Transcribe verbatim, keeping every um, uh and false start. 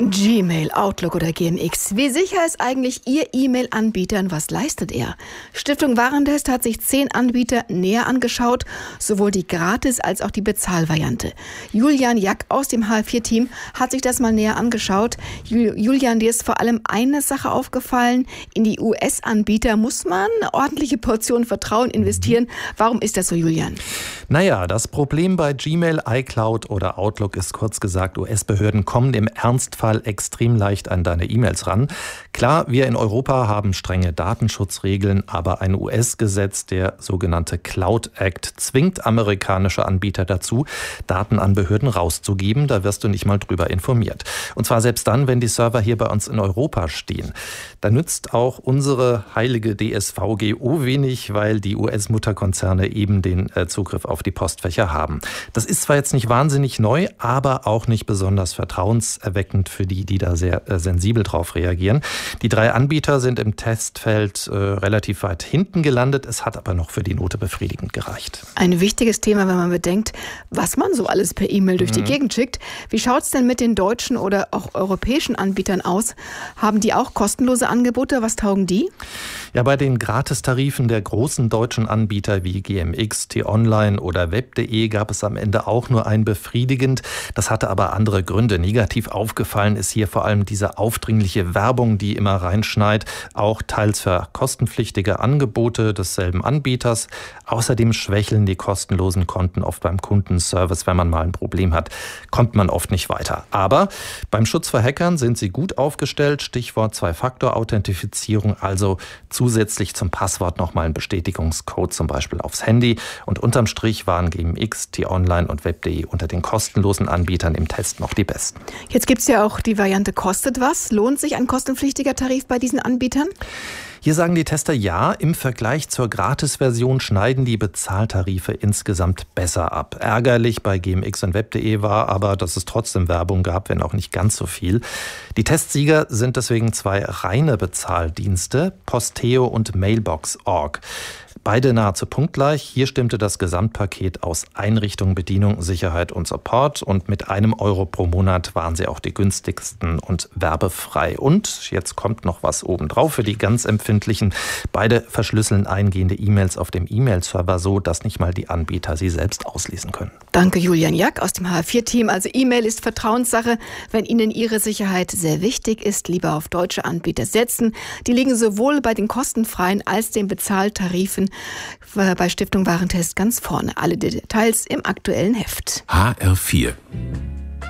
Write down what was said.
Gmail, Outlook oder G M X. Wie sicher ist eigentlich Ihr E-Mail-Anbieter und was leistet er? Stiftung Warentest hat sich zehn Anbieter näher angeschaut, sowohl die Gratis- als auch die Bezahlvariante. Julian Jack aus dem H L vier Team hat sich das mal näher angeschaut. Julian, dir ist vor allem eine Sache aufgefallen. In die U S-Anbieter muss man eine ordentliche Portion Vertrauen investieren. Warum ist das so, Julian? Naja, das Problem bei Gmail, iCloud oder Outlook ist kurz gesagt, U S-Behörden kommen im Ernstfall extrem leicht an deine E-Mails ran. Klar, wir in Europa haben strenge Datenschutzregeln, aber ein U S-Gesetz, der sogenannte Cloud Act, zwingt amerikanische Anbieter dazu, Daten an Behörden rauszugeben. Da wirst du nicht mal drüber informiert. Und zwar selbst dann, wenn die Server hier bei uns in Europa stehen. Da nützt auch unsere heilige D S V G O wenig, weil die U S-Mutterkonzerne eben den äh, Zugriff auf die Postfächer haben. Das ist zwar jetzt nicht wahnsinnig neu, aber auch nicht besonders vertrauenserweckend für die, die da sehr äh, sensibel drauf reagieren. Die drei Anbieter sind im Testfeld äh, relativ weit hinten gelandet. Es hat aber noch für die Note befriedigend gereicht. Ein wichtiges Thema, wenn man bedenkt, was man so alles per E-Mail durch mhm. die Gegend schickt. Wie schaut es denn mit den deutschen oder auch europäischen Anbietern aus? Haben die auch kostenlose Angebote? Was taugen die? Ja, bei den Gratistarifen der großen deutschen Anbieter wie G M X, T-Online oder web punkt de gab es am Ende auch nur ein befriedigend. Das hatte aber andere Gründe. Negativ aufgefallen ist hier vor allem diese aufdringliche Werbung, die immer reinschneit, auch teils für kostenpflichtige Angebote desselben Anbieters. Außerdem schwächeln die kostenlosen Konten oft beim Kundenservice. Wenn man mal ein Problem hat, kommt man oft nicht weiter. Aber beim Schutz vor Hackern sind sie gut aufgestellt. Stichwort Zwei-Faktor-Authentifizierung, also zusätzlich zum Passwort nochmal ein Bestätigungscode zum Beispiel aufs Handy. Und unterm Strich waren G M X, T-Online und web punkt de unter den kostenlosen Anbietern im Test noch die besten. Jetzt gibt es ja auch die Variante kostet was. Lohnt sich ein kostenpflichtiger Tarif bei diesen Anbietern? Hier sagen die Tester ja, im Vergleich zur Gratis-Version schneiden die Bezahltarife insgesamt besser ab. Ärgerlich bei G M X und web punkt de war aber, dass es trotzdem Werbung gab, wenn auch nicht ganz so viel. Die Testsieger sind deswegen zwei reine Bezahldienste, Posteo und Mailbox punkt org. Beide nahezu punktgleich. Hier stimmte das Gesamtpaket aus Einrichtung, Bedienung, Sicherheit und Support. Und mit einem Euro pro Monat waren sie auch die günstigsten und werbefrei. Und jetzt kommt noch was obendrauf für die ganz Empfindlichen. Beide verschlüsseln eingehende E-Mails auf dem E-Mail-Server so, dass nicht mal die Anbieter sie selbst auslesen können. Danke, Julian Jack aus dem H L vier Team. Also E-Mail ist Vertrauenssache. Wenn Ihnen Ihre Sicherheit sehr wichtig ist, lieber auf deutsche Anbieter setzen. Die liegen sowohl bei den kostenfreien als den Bezahltarifen bei Stiftung Warentest ganz vorne. Alle Details im aktuellen Heft. H R vier